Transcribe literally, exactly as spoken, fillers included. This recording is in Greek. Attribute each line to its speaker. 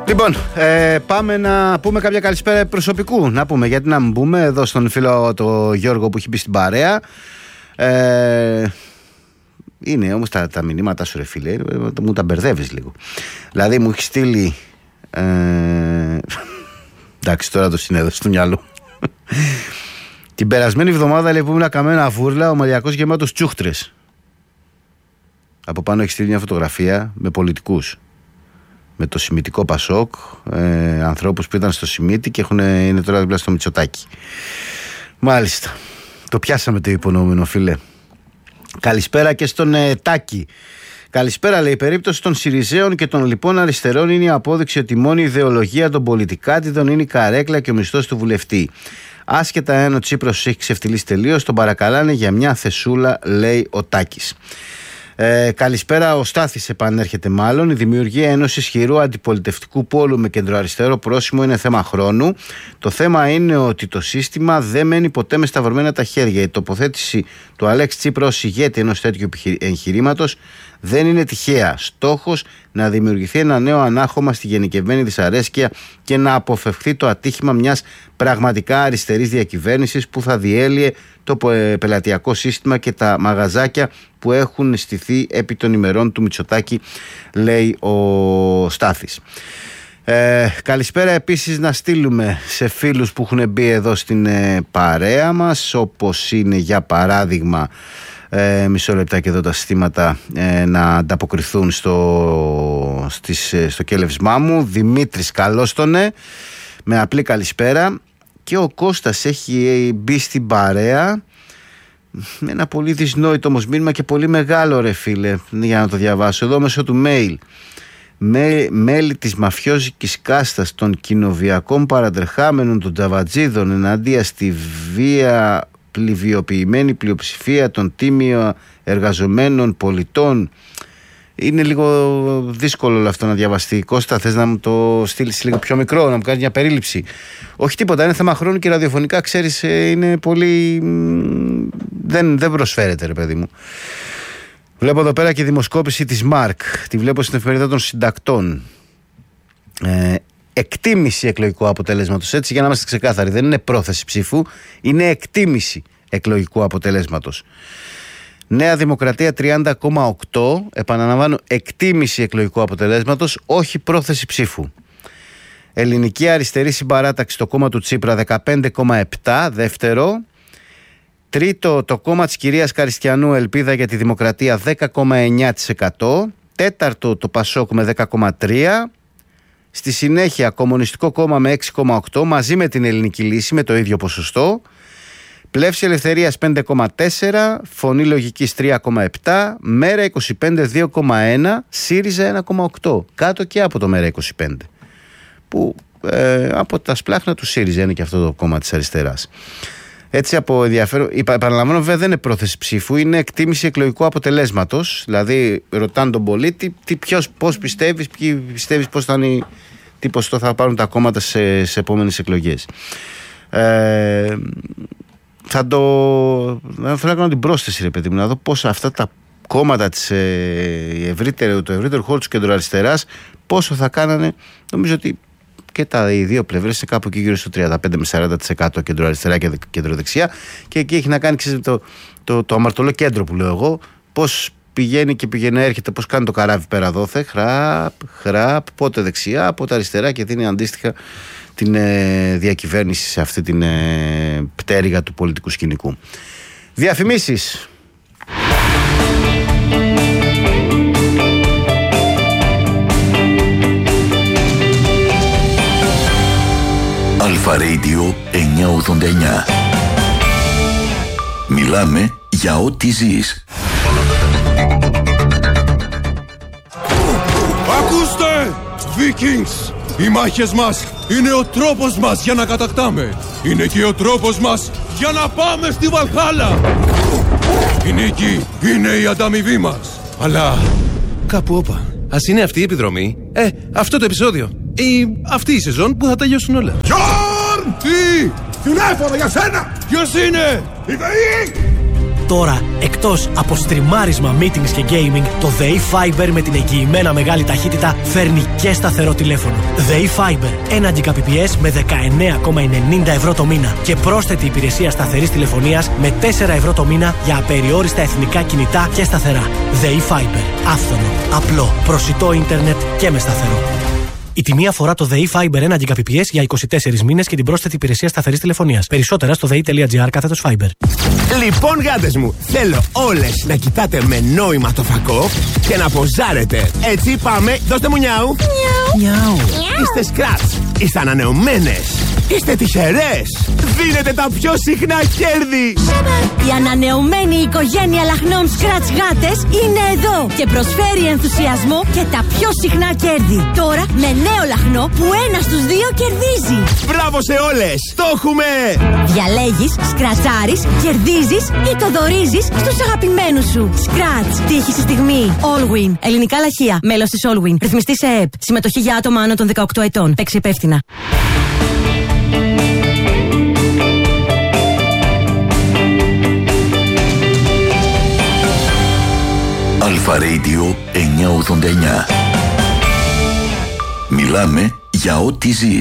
Speaker 1: Λοιπόν, ε, πάμε να πούμε κάποια καλησπέρα προσωπικού. Να πούμε, γιατί να μην πούμε εδώ στον φίλο το Γιώργο που έχει μπει στην παρέα. Ε, είναι όμως τα, τα μηνύματα σου, ρε φίλε, μου τα μπερδεύεις λίγο. Δηλαδή μου έχει στείλει. Ε, εντάξει, τώρα το συνέδωσε στο μυαλό. Την περασμένη εβδομάδα λέει που ήμουν καμένα βούρλα, ο Μαριακός γεμάτος τσούχτρες. Από πάνω έχει στείλει μια φωτογραφία με πολιτικούς. Με το Σιμιτικό Πασόκ, ε, ανθρώπους που ήταν στο Σιμίτι και έχουν, είναι τώρα δίπλα στο Μητσοτάκι. Μάλιστα. Το πιάσαμε το υπονοούμενο, φίλε. Καλησπέρα και στον ε, Τάκη. Καλησπέρα, λέει. Η περίπτωση των Συριζέων και των λοιπών αριστερών είναι η απόδειξη ότι μόνο η ιδεολογία των πολιτικάτιδων είναι η καρέκλα και ο μισθός του βουλευτή. Άσχετα αν ο Τσίπρος έχει ξεφτυλίσει τελείως, τον παρακαλάνε για μια θεσούλα, λέει ο Τάκης. Ε, καλησπέρα, ο Στάθης επανέρχεται μάλλον. Η δημιουργία ενός ισχυρού αντιπολιτευτικού πόλου με κεντροαριστερό πρόσημο είναι θέμα χρόνου. Το θέμα είναι ότι το σύστημα δεν μένει ποτέ με σταυρωμένα τα χέρια. Η τοποθέτηση του Αλέξη Τσίπρα ως ηγέτη ενός τέτοιου εγχειρήματος δεν είναι τυχαία. Στόχος να δημιουργηθεί ένα νέο ανάχωμα στη γενικευμένη δυσαρέσκεια και να αποφευχθεί το ατύχημα μιας πραγματικά αριστερής διακυβέρνησης που θα διέλυε το πελατειακό σύστημα και τα μαγαζάκια που έχουν στηθεί επί των ημερών του Μητσοτάκη, λέει ο Στάθης. Ε, καλησπέρα επίσης να στείλουμε σε φίλους που έχουν μπει εδώ στην ε, παρέα μας, όπως είναι για παράδειγμα ε, μισό λεπτάκι εδώ τα συστήματα ε, να ανταποκριθούν στο, στις, ε, στο κέλευσμά μου. Δημήτρης, καλώς τονε, με απλή καλησπέρα. Και ο Κώστας έχει μπει στην παρέα με ένα πολύ δυσνόητο όμως μήνυμα και πολύ μεγάλο, ρε φίλε, για να το διαβάσω εδώ μέσω του mail. Με, μέλη της μαφιόζικης κάστας των κοινοβιακών παρατρεχάμενων των τζαβατζίδων εναντία στη βία πληβιοποιημένη πλειοψηφία των τίμια εργαζομένων πολιτών. Είναι λίγο δύσκολο όλο αυτό να διαβαστεί. Κώστα, θες να μου το στείλεις λίγο πιο μικρό, να μου κάνεις μια περίληψη? Όχι τίποτα, είναι θέμα χρόνου και ραδιοφωνικά, ξέρεις, είναι πολύ... Δεν, δεν προσφέρεται, ρε παιδί μου. Βλέπω εδώ πέρα και δημοσκόπηση της ΜΑΡΚ. Τη βλέπω στην εφημερίδα των συντακτών. Ε, εκτίμηση εκλογικού αποτελέσματος, έτσι, για να είμαστε ξεκάθαροι. Δεν είναι πρόθεση ψήφου, είναι εκτίμηση εκλογικού αποτελέσματος. Νέα Δημοκρατία τριάντα κόμμα οκτώ, επαναλαμβάνω, εκτίμηση εκλογικού αποτελέσματος, όχι πρόθεση ψήφου. Ελληνική Αριστερή Συμπαράταξη, το κόμμα του Τσίπρα, δεκαπέντε κόμμα επτά, δεύτερο. Τρίτο, το κόμμα της κυρίας Καριστιανού, Ελπίδα για τη Δημοκρατία, δέκα κόμμα εννιά τοις εκατό. Τέταρτο, το Πασόκ με δέκα κόμμα τρία. Στη συνέχεια, Κομμουνιστικό Κόμμα με έξι κόμμα οκτώ, μαζί με την Ελληνική Λύση με το ίδιο ποσοστό. Πλεύση Ελευθερίας πέντε κόμμα τέσσερα, Φωνή Λογικής τρία κόμμα επτά, Μέρα είκοσι πέντε δύο κόμμα ένα, ΣΥΡΙΖΑ ένα κόμμα οκτώ. Κάτω και από το Μέρα είκοσι πέντε. Που ε, από τα σπλάχνα του ΣΥΡΙΖΑ είναι και αυτό το κόμμα της αριστεράς. Έτσι από ενδιαφέρον, επαναλαμβάνω, βέβαια δεν είναι πρόθεση ψήφου, είναι εκτίμηση εκλογικού αποτελέσματος. Δηλαδή ρωτάνε τον πολίτη τι, ποιος, πώς πιστεύεις, ποιοι πιστεύεις πώς θα είναι, τι ποσοστό θα πάρουν τα κόμματα σε, σε επόμενες εκλογές. Ε, θα το... Θέλω να κάνω την πρόσθεση, ρε παιδί μου, να δω πώς αυτά τα κόμματα της, ε, ευρύτερου, του ευρύτερου χώρου της κεντροαριστεράς πόσο θα κάνανε. Νομίζω ότι και τα οι δύο πλευρές είναι κάπου εκεί γύρω στο τριάντα πέντε με σαράντα τοις εκατό κεντροαριστερά και κεντροδεξιά, και εκεί έχει να κάνει, ξέρετε, το, το, το αμαρτωλό κέντρο που λέω εγώ, πώς πηγαίνει και πηγαίνει, έρχεται, πώς κάνει το καράβι πέρα δόθε, χραπ, χραπ, πότε δεξιά, πότε αριστερά, και δίνει αντίστοιχα την ε, διακυβέρνηση σε αυτή την ε, πτέρυγα του πολιτικού σκηνικού. Διαφημίσεις.
Speaker 2: Αλφα Radio εννιακόσια ογδόντα εννιά. Μιλάμε για ό,τι ζεις.
Speaker 3: Ακούστε! Vikings! Οι μάχες μας είναι ο τρόπος μας για να κατακτάμε. Είναι και ο τρόπος μας για να πάμε στη Βαλχάλα. Η νίκη είναι η ανταμοιβή μας. Αλλά κάπου όπα. Ας είναι αυτή η επιδρομή, ε, αυτό το επεισόδιο, ή αυτή η σεζόν που θα τελειώσουν όλα. Γιόρν! Τι! Τηλέφωνο για σένα! Ποιος είναι? Η ΔΕΗ!
Speaker 4: Τώρα, εκτός από στριμάρισμα, meetings και gaming, το ΔΕΗ Fiber με την εγγυημένα μεγάλη ταχύτητα φέρνει και σταθερό τηλέφωνο. ΔΕΗ Fiber, ένα Gbps με δεκαεννέα κόμμα ενενήντα ευρώ το μήνα και πρόσθετη υπηρεσία σταθερής τηλεφωνίας με τέσσερα ευρώ το μήνα για απεριόριστα εθνικά κινητά και σταθερά. ΔΕΗ Fiber. Άφθονο, απλό, προσιτό ίντερνετ και με σταθερό. Η τιμή αφορά το ΔΕΗ Fiber ένα Gbps για είκοσι τέσσερις μήνες και την πρόσθετη υπηρεσία σταθερής τηλεφωνίας. Περισσότερα στο δei.gr κάθετος Fiber.
Speaker 5: Λοιπόν, γάτες μου, θέλω όλες να κοιτάτε με νόημα το φακό και να ποζάρετε. Έτσι πάμε, δώστε μου νιάου. Νιάου. Είστε σκράτς, είστε ανανεωμένες, είστε τυχερές. Δίνετε τα πιο συχνά κέρδη.
Speaker 6: Η ανανεωμένη οικογένεια λαχνών Scratch γάτες είναι εδώ και προσφέρει ενθουσιασμό και τα πιο συχνά κέρδη. Τώρα με νέο λαχνό που ένα στους δύο κερδίζει.
Speaker 5: Μπράβο σε όλες, το έχουμε!
Speaker 6: Διαλέγεις, σκρατσάρεις, κερδίζεις ή το δωρίζεις στους αγαπημένους σου. Scratch, τύχη στη στιγμή. Allwin, ελληνικά λαχεία, μέλος της Allwin. Ρυθμιστή σε ΕΕΠ. Συμμετοχή για άτομα άνω των δεκαοκτώ ετών. Παίξε υπεύθυνα.
Speaker 2: Αλφα Radio εννιακόσια ογδόντα εννιά. Μιλάμε για ό,τι ζεις.